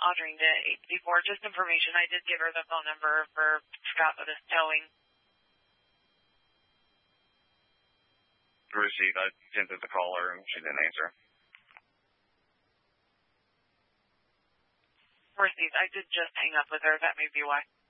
Audrey before. Just information. I did give her the phone number for Scott with his towing. Received. I sent it to call her and she didn't answer. Received. I did just hang up with her. That may be why.